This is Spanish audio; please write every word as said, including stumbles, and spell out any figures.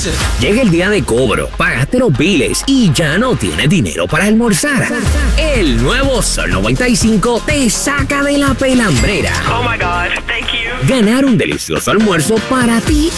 Llega el día de cobro, pagaste los biles y ya no tienes dinero para almorzar. El nuevo Sol noventa y cinco te saca de la pelambrera. Oh my God, thank you. Ganar un delicioso almuerzo para ti